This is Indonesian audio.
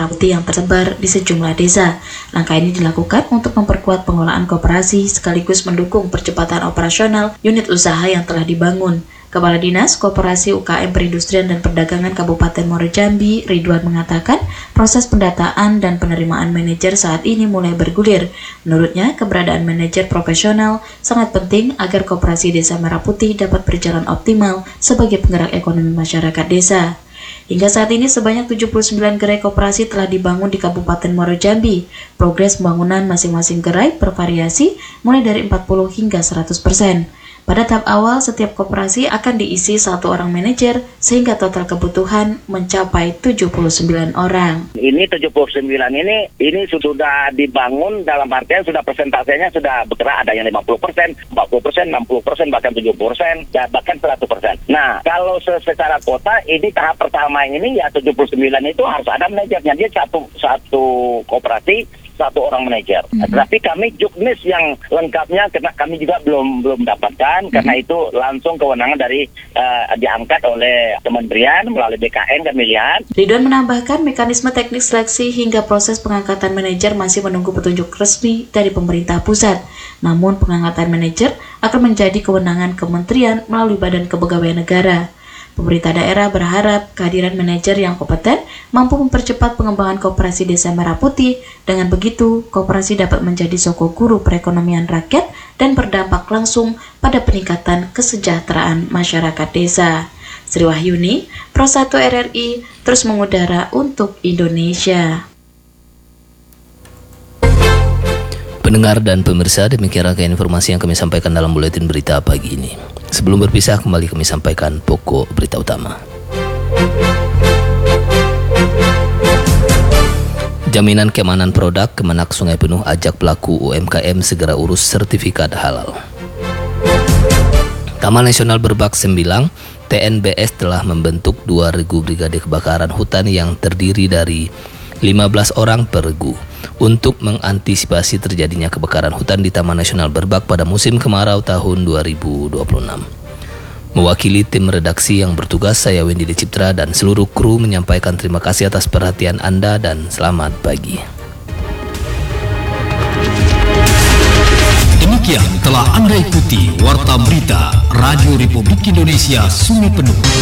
Merah Putih yang tersebar di sejumlah desa. Langkah ini dilakukan untuk memperkuat pengelolaan koperasi sekaligus mendukung percepatan operasional unit usaha yang telah dibangun. Kepala Dinas Koperasi UKM Perindustrian dan Perdagangan Kabupaten Muaro Jambi, Ridwan, mengatakan proses pendataan dan penerimaan manajer saat ini mulai bergulir. Menurutnya, keberadaan manajer profesional sangat penting agar Koperasi Desa Merah Putih dapat berjalan optimal sebagai penggerak ekonomi masyarakat desa. Hingga saat ini sebanyak 79 gerai koperasi telah dibangun di Kabupaten Muaro Jambi. Progres pembangunan masing-masing gerai bervariasi mulai dari 40 hingga 100%. Pada tahap awal, setiap koperasi akan diisi 1 orang manajer sehingga total kebutuhan mencapai 79 orang. Ini 79 ini sudah dibangun dalam artian sudah persentasenya sudah bergerak, ada yang 50%, 40%, 60%, bahkan 70%, dan bahkan 100%. Nah, kalau secara kota ini tahap pertama ini ya 79 itu harus ada manajernya. Dia satu koperasi 1 orang manajer. Tapi kami juknis yang lengkapnya karena kami juga belum dapatkan, karena itu langsung kewenangan dari diangkat oleh kementerian melalui BKN kami lihat. Ridwan menambahkan mekanisme teknik seleksi hingga proses pengangkatan manajer masih menunggu petunjuk resmi dari pemerintah pusat. Namun pengangkatan manajer akan menjadi kewenangan kementerian melalui Badan Kepegawaian Negara. Pemerintah daerah berharap kehadiran manajer yang kompeten mampu mempercepat pengembangan Koperasi Desa Merah Putih. Dengan begitu, koperasi dapat menjadi soko guru perekonomian rakyat dan berdampak langsung pada peningkatan kesejahteraan masyarakat desa. Sri Wahyuni, Pro 1 RRI, terus mengudara untuk Indonesia. Pendengar dan pemirsa, demikian rangkaian informasi yang kami sampaikan dalam buletin berita pagi ini. Sebelum berpisah, kembali kami sampaikan pokok berita utama. Jaminan keamanan produk, Kemenak Sungai Penuh ajak pelaku UMKM segera urus sertifikat halal. Taman Nasional Berbak Sembilang, TNBS telah membentuk 2 regu brigade kebakaran hutan yang terdiri dari 15 orang per regu untuk mengantisipasi terjadinya kebakaran hutan di Taman Nasional Berbak pada musim kemarau tahun 2026. Mewakili tim redaksi yang bertugas, saya Wendy Ciptra dan seluruh kru menyampaikan terima kasih atas perhatian Anda dan selamat pagi. Demikian telah Anda ikuti Warta Berita Radio Republik Indonesia Sungai Penuh.